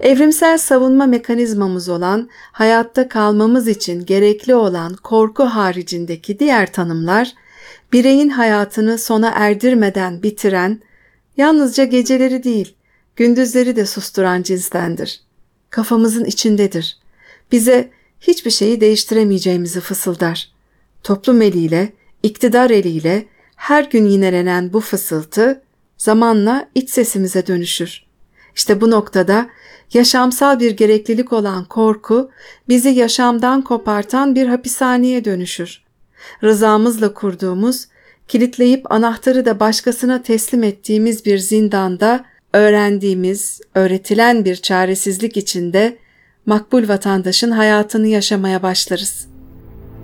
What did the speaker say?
Evrimsel savunma mekanizmamız olan hayatta kalmamız için gerekli olan korku haricindeki diğer tanımlar, bireyin hayatını sona erdirmeden bitiren, yalnızca geceleri değil, gündüzleri de susturan cinstendir. Kafamızın içindedir. Bize hiçbir şeyi değiştiremeyeceğimizi fısıldar. Toplum eliyle, iktidar eliyle her gün yinelenen bu fısıltı zamanla iç sesimize dönüşür. İşte bu noktada yaşamsal bir gereklilik olan korku bizi yaşamdan kopartan bir hapishaneye dönüşür. Rızamızla kurduğumuz, kilitleyip anahtarı da başkasına teslim ettiğimiz bir zindanda öğrendiğimiz, öğretilen bir çaresizlik içinde makbul vatandaşın hayatını yaşamaya başlarız.